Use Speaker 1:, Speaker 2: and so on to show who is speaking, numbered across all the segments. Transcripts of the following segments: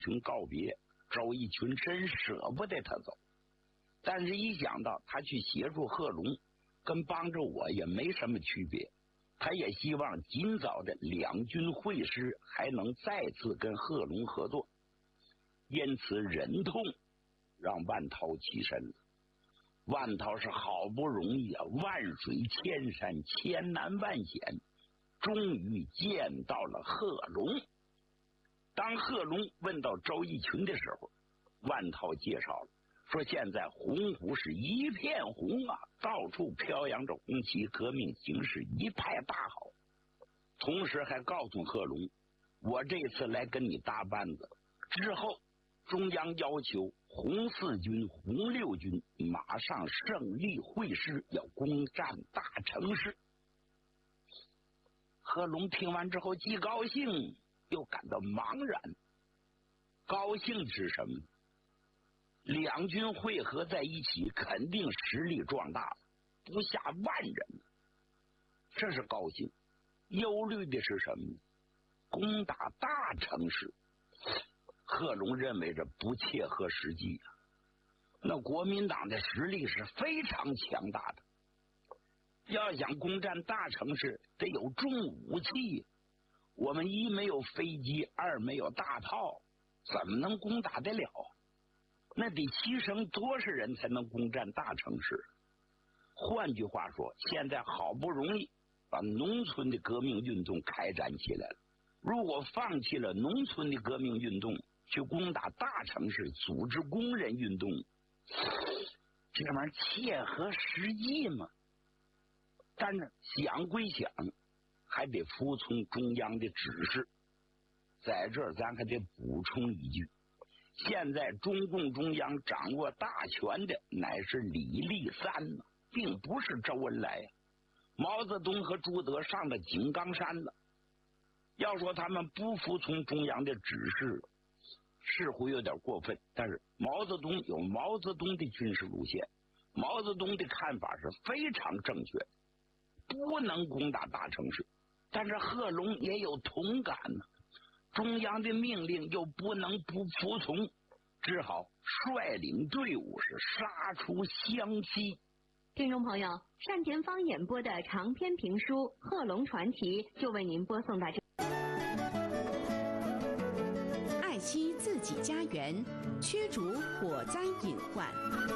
Speaker 1: 群告别。周逸群真舍不得他走，但是一想到他去协助贺龙，跟帮着我也没什么区别。他也希望尽早的两军会师，还能再次跟贺龙合作，因此忍痛让万涛起身了。万涛是好不容易啊，万水千山，千难万险，终于见到了贺龙。当贺龙问到周逸群的时候，万涛介绍了，说现在洪湖是一片红啊，到处飘扬着红旗，革命形势一派大好。同时还告诉贺龙，我这次来跟你搭班子之后，中央要求红四军、红六军马上胜利会师，要攻占大城市。贺龙听完之后既高兴又感到茫然。高兴是什么？两军汇合在一起，肯定实力壮大了，不下万人了，这是高兴。忧虑的是什么呢？攻打大城市。贺龙认为这不切合实际啊。那国民党的实力是非常强大的，要想攻占大城市，得有重武器。我们一没有飞机，二没有大炮，怎么能攻打得了？那得牺牲多少人才能攻占大城市？换句话说，现在好不容易把农村的革命运动开展起来了，如果放弃了农村的革命运动，去攻打大城市，组织工人运动，这玩意儿切合实际吗？但是想归想，还得服从中央的指示。在这儿咱还得补充一句，现在中共中央掌握大权的乃是李立三呢，并不是周恩来呀。毛泽东和朱德上了井冈山了，要说他们不服从中央的指示，似乎有点过分。但是毛泽东有毛泽东的军事路线，毛泽东的看法是非常正确的，不能攻打大城市。但是贺龙也有同感呢，中央的命令又不能不服从，只好率领队伍是杀出湘西。
Speaker 2: 听众朋友，单田芳演播的长篇评书《贺龙传奇》就为您播送到这。
Speaker 3: 爱惜自己家园，驱逐火灾隐患。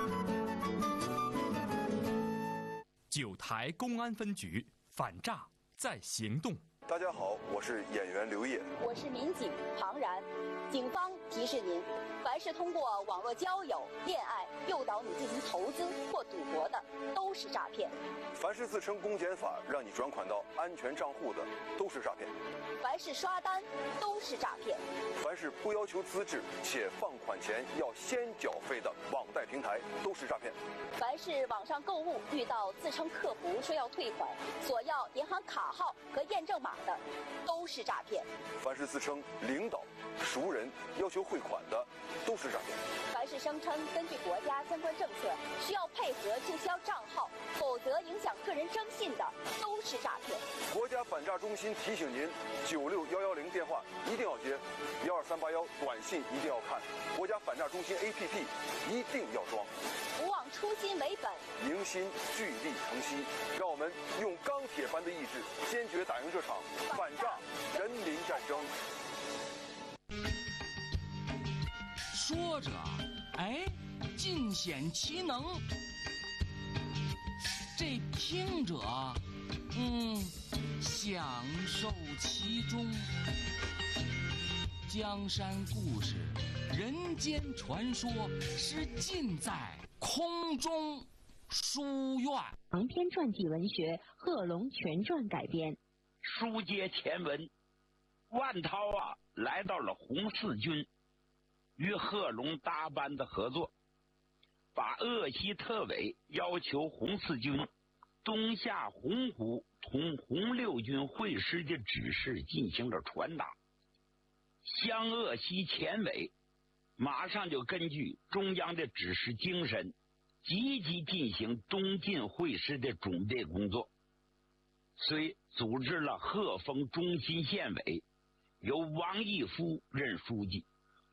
Speaker 4: 九台公安分局反诈在行动。
Speaker 5: 大家好，我是演员刘烨，
Speaker 6: 我是民警庞然。警方提示您，凡是通过网络交友、恋爱诱导你进行投资或赌博的，都是诈骗。
Speaker 5: 凡是自称公检法让你转款到安全账户的，都是诈骗。
Speaker 6: 凡是刷单，都是诈骗。
Speaker 5: 凡是不要求资质且放款前要先缴费的网贷平台，都是诈骗。
Speaker 6: 凡是网上购物遇到自称客服说要退款，索要银行卡号和验证码的，都是诈骗。
Speaker 5: 凡是自称领导、熟人要求汇款的，都是诈骗。
Speaker 6: 凡是声称根据国家相关政策需要配合注销账号，否则影响个人征信的，都是诈骗。
Speaker 5: 国家反诈中心提醒您，96110电话一定要接，12381短信一定要看，国家反诈中心 APP 一定要装。
Speaker 6: 不忘初心为本，
Speaker 5: 凝心聚力成溪，让我们用钢铁般的意志，坚决打赢这场反诈人民战争。
Speaker 7: 说着，哎，尽显其能；这听者，享受其中。江山故事、人间传说，是尽在空中书院。
Speaker 2: 长篇传记文学《贺龙全传》改编。
Speaker 1: 书接前文，万涛啊来到了红四军，与贺龙搭班的合作，把鄂西特委要求红四军东下洪湖同红六军会师的指示进行了传达。湘鄂西前委马上就根据中央的指示精神，积极进行东进会师的准备工作，遂组织了鹤峰中心县委，由王义夫任书记，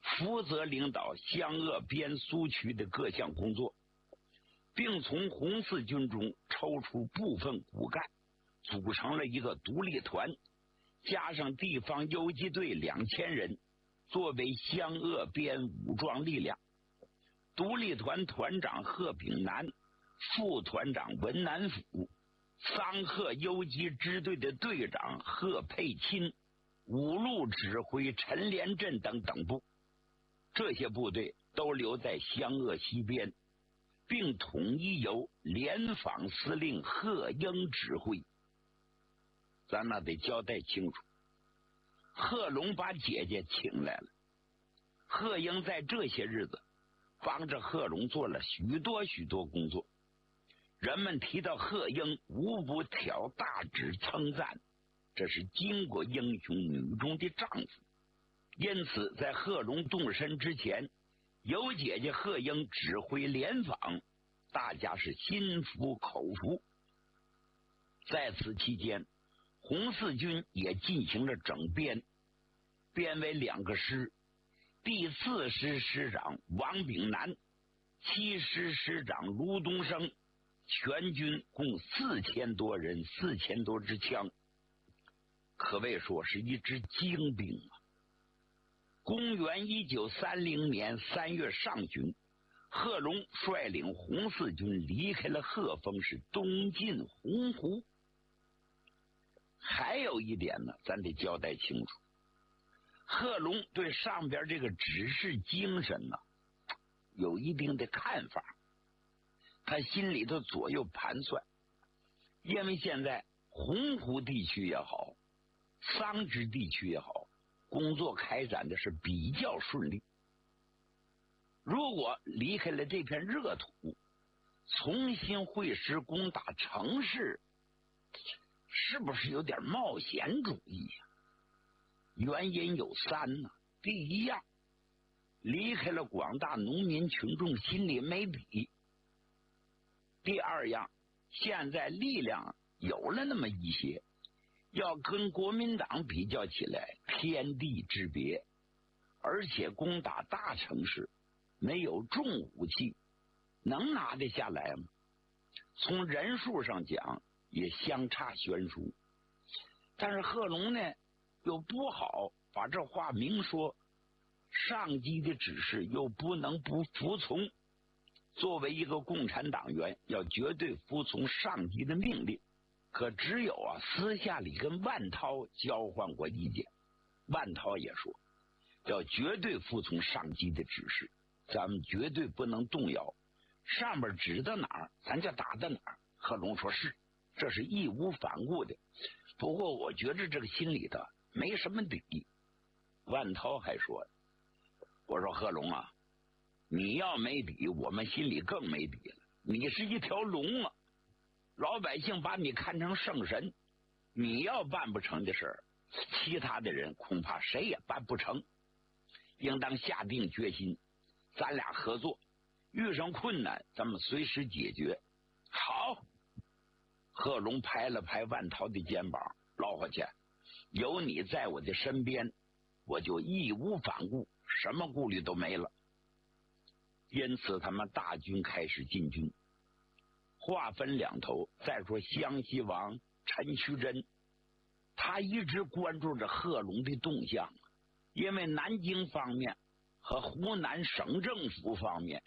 Speaker 1: 负责领导湘鄂边苏区的各项工作，并从红四军中抽出部分骨干，组成了一个独立团，加上地方游击队2000人，作为湘鄂边武装力量。独立团团长贺炳南，副团长文南甫，桑鹤游击支队的队长贺佩钦，五路指挥陈连镇等部，这些部队都留在湘鄂西边，并统一由联防司令贺英指挥。咱那得交代清楚，贺龙把姐姐请来了，贺英在这些日子帮着贺龙做了许多工作，人们提到贺英无不挑大指称赞，这是巾帼英雄女中的丈夫。因此在贺龙动身之前，由姐姐贺英指挥联防，大家是心服口服。在此期间，红四军也进行了整编，编为2个师，第4师师长王炳南，7师师长卢东升，全军共4000多人，4000多支枪，可谓说是一支精兵啊。公元1930年3月上旬，贺龙率领红四军离开了鹤峰，是东进洪湖。还有一点呢，咱得交代清楚，贺龙对上边这个指示精神呢，有一定的看法，他心里头左右盘算，因为现在洪湖地区也好，桑植地区也好，工作开展的是比较顺利。如果离开了这片热土，重新会师攻打城市，是不是有点冒险主义呀？原因有3呢。第一样，离开了广大农民群众，心里没底。第二样，现在力量有了那么一些，要跟国民党比较起来，天地之别。而且攻打大城市，没有重武器，能拿得下来吗？从人数上讲，也相差悬殊。但是贺龙呢，又不好把这话明说，上级的指示又不能不服从。作为一个共产党员，要绝对服从上级的命令。可只有私下里跟万涛交换过意见，万涛也说要绝对服从上级的指示，咱们绝对不能动摇，上面指到哪儿咱就打到哪儿。贺龙说是，这是义无反顾的，不过我觉着这个心里头没什么底。万涛还说，我说贺龙啊，你要没底，我们心里更没底了。你是一条龙啊，老百姓把你看成圣神，你要办不成的事儿，其他的人恐怕谁也办不成。应当下定决心，咱俩合作，遇上困难咱们随时解决。好，贺龙拍了拍万涛的肩膀，老伙计，有你在我的身边，我就义无反顾，什么顾虑都没了。因此他们大军开始进军，话分两头。再说湘西王陈渠珍，他一直关注着贺龙的动向，因为南京方面和湖南省政府方面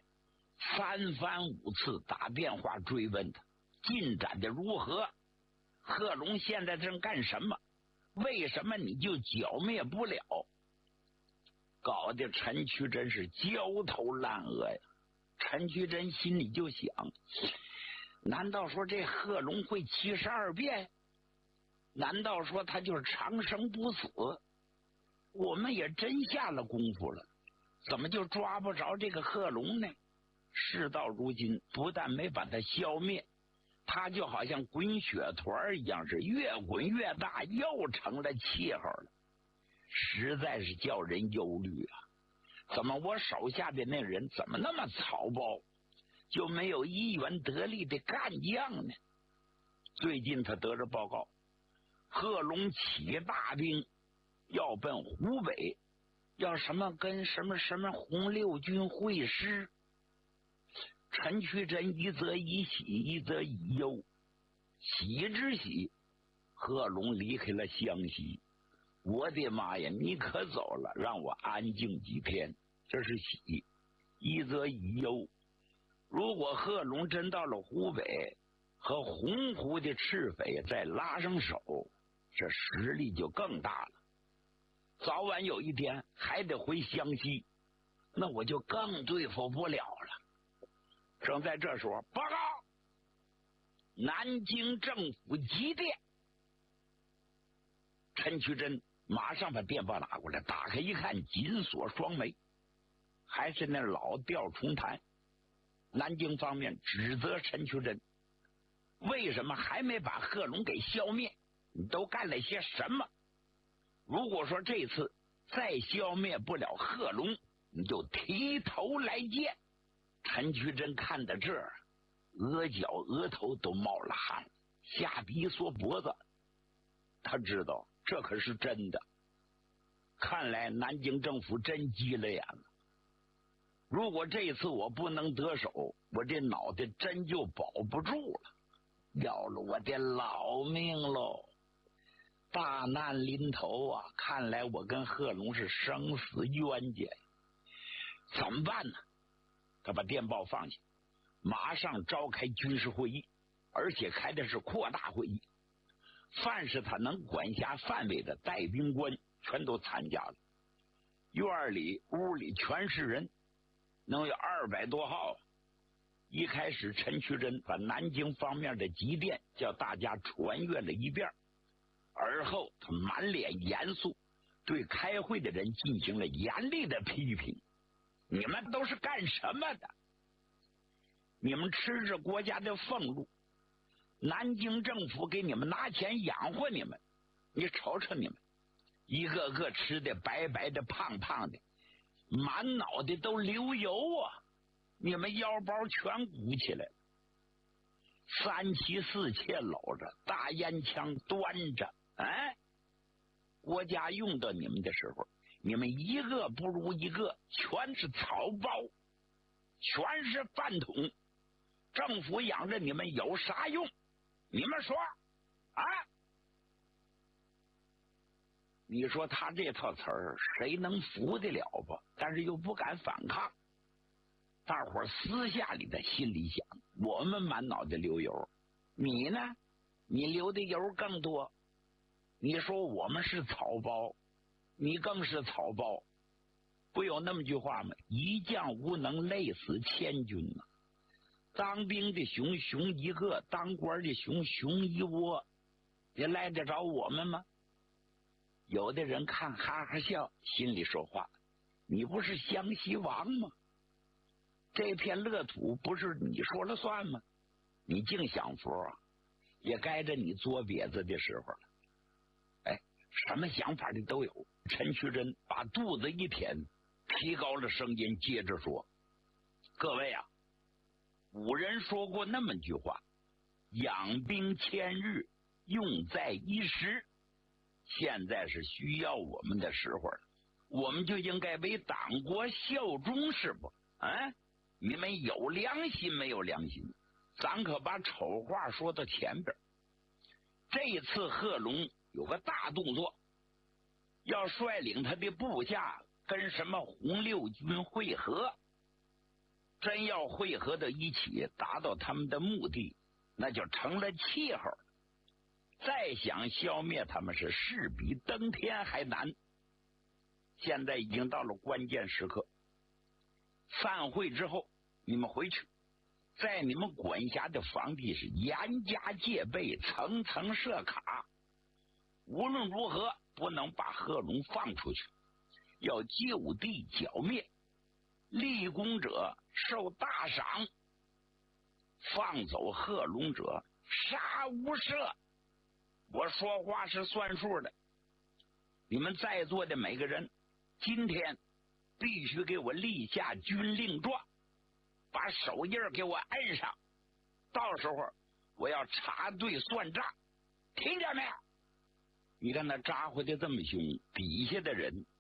Speaker 1: 3番5次打电话追问他进展的如何，贺龙现在正干什么，为什么你就剿灭不了，搞得陈渠珍是焦头烂额呀。陈渠珍心里就想，难道说这贺龙会72变？难道说他就是长生不死？我们也真下了功夫了，怎么就抓不着这个贺龙呢？事到如今，不但没把他消灭，他就好像滚雪团一样，是越滚越大，又成了气候了，实在是叫人忧虑啊！怎么我手下的那人怎么那么草包，就没有一员得力的干将呢？最近他得着报告，贺龙起大兵要奔湖北， 要什么跟什么红六军会师。陈渠珍一则以喜，一则以忧。喜之喜，贺龙离开了湘西。我的妈呀，你可走了，让我安静几天，这是喜。一则以忧，如果贺龙真到了湖北，和洪湖的赤匪再拉上手，这实力就更大了。早晚有一天还得回湘西，那我就更对付不了了。正在这时候，报告，南京政府急电。陈渠珍马上把电报拿过来，打开一看，紧锁双眉，还是那老调重弹。南京方面指责陈渠珍，为什么还没把贺龙给消灭？你都干了些什么？如果说这次再消灭不了贺龙，你就提头来见。陈渠珍看到这儿，额角额头都冒了汗，下鼻缩脖子。他知道这可是真的，看来南京政府真急了眼了。如果这次我不能得手，我这脑袋真就保不住了，要了我的老命喽！大难临头啊！看来我跟贺龙是生死冤家，怎么办呢？他把电报放下，马上召开军事会议，而且开的是扩大会议，凡是他能管辖范围的带兵官全都参加了。院里屋里全是人，能有200多号。一开始陈渠珍把南京方面的急电叫大家传阅了一遍，而后他满脸严肃，对开会的人进行了严厉的批评。你们都是干什么的？你们吃着国家的俸禄，南京政府给你们拿钱养活你们，你瞅瞅你们，一个个吃的白白的胖胖的，满脑袋都流油啊！你们腰包全鼓起来了，3妻4妾搂着，大烟枪端着，国家用到你们的时候，你们一个不如一个，全是草包，全是饭桶。政府养着你们有啥用？你们说啊？你说他这套词儿谁能服得了吧？但是又不敢反抗。大伙儿私下里的心里想，我们满脑袋流油，你呢？你流的油更多。你说我们是草包，你更是草包。不有那么句话吗？一将无能，累死千军呐。当兵的熊熊一个，当官的熊熊一窝，也赖得着我们吗？有的人看哈哈笑，心里说话，你不是湘西王吗？这片乐土不是你说了算吗？你净享福啊，也该着你作瘪子的时候了。什么想法的都有。陈渠珍把肚子一舔，提高了声音，接着说：各位啊，古人说过那么句话，养兵千日，用在一时。现在是需要我们的时候了，我们就应该为党国效忠，是不？你们有良心没有良心？咱可把丑话说到前边。这一次贺龙有个大动作，要率领他的部下跟什么红六军会合。真要会合到一起，达到他们的目的，那就成了气候。再想消灭他们，是势比登天还难。现在已经到了关键时刻，散会之后，你们回去，在你们管辖的防地是严加戒备，层层设卡。无论如何，不能把贺龙放出去，要就地剿灭。立功者受大赏，放走贺龙者杀无赦。我说话是算数的，你们在座的每个人，今天必须给我立下军令状，把手印给我摁上，到时候我要查对算账，听见没有？你看他咋呼的这么凶，底下的人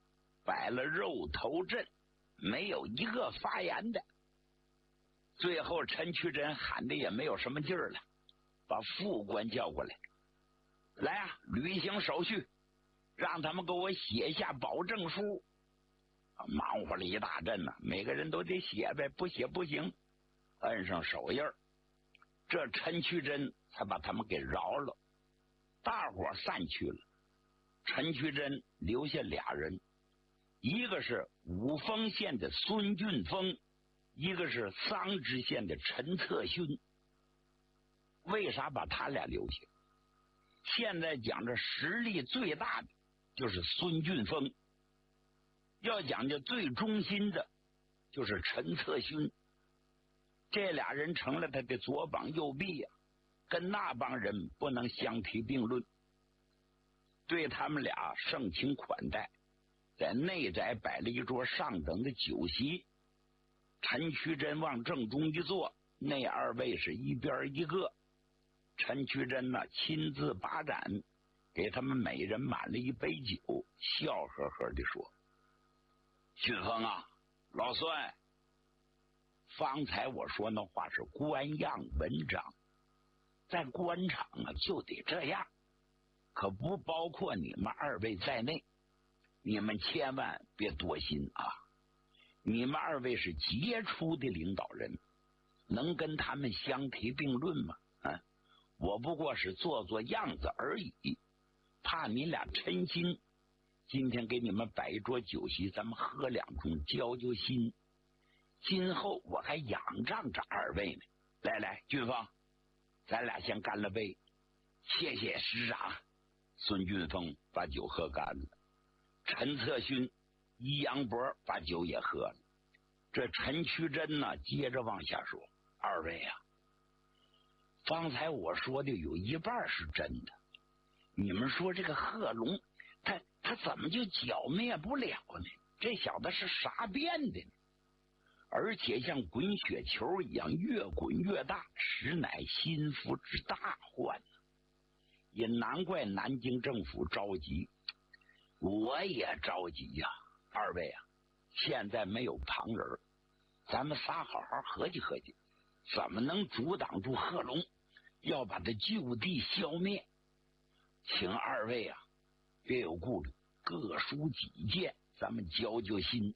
Speaker 1: 摆了肉头阵，没有一个发言的。最后陈渠珍喊的也没有什么劲儿了，把副官叫过来，来啊，履行手续，让他们给我写下保证书。忙活了一大阵呢，每个人都得写呗，不写不行，摁上手印儿。这陈渠珍才把他们给饶了，大伙散去了。陈渠珍留下俩人，一个是五峰县的孙俊峰，一个是桑植县的陈策勋。为啥把他俩留下？现在讲这实力最大的就是孙俊峰，要讲这最忠心的就是陈策勋。这俩人成了他的左膀右臂呀，跟那帮人不能相提并论。对他们俩盛情款待，在内宅摆了一桌上等的酒席。陈渠珍往正中一坐，那二位是一边一个。陈渠珍呢，亲自把盏，给他们每人满了一杯酒，笑呵呵地说：“俊峰啊，老孙，方才我说那话是官样文章，在官场啊就得这样，可不包括你们二位在内，你们千万别多心啊！你们二位是杰出的领导人，能跟他们相提并论吗？啊，我不过是做做样子而已，怕你俩嗔心。今天给你们摆一桌酒席，咱们喝两盅，交交心。今后我还仰仗着二位呢。来来，俊峰，咱俩先干了杯，谢谢师长。”孙俊峰把酒喝干了，陈策勋、易阳伯把酒也喝了。这陈渠珍呢，接着往下说：“二位啊，方才我说的有一半是真的。你们说这个贺龙，他怎么就剿灭不了呢？这小子是啥变的呢？而且像滚雪球一样越滚越大，实乃心腹之大患。也难怪南京政府着急，我也着急呀。二位啊，现在没有旁人，咱们仨好好合计合计，怎么能阻挡住贺龙，要把他就地消灭。请二位啊，别有顾虑，各抒己见，咱们交交心。”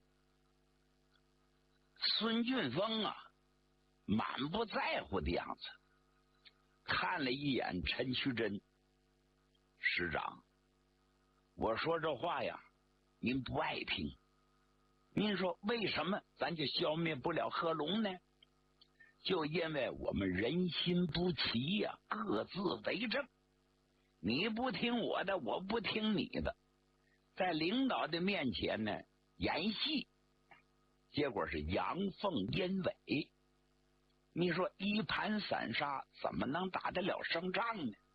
Speaker 1: 孙俊峰啊，满不在乎的样子，看了一眼陈渠珍：“师长，我说这话呀，您不爱听。您说为什么咱就消灭不了贺龙呢？就因为我们人心不齐呀，各自为政。你不听我的，我不听你的，在领导的面前呢演戏，结果是阳奉阴违。你说一盘散沙，怎么能打得了胜仗呢？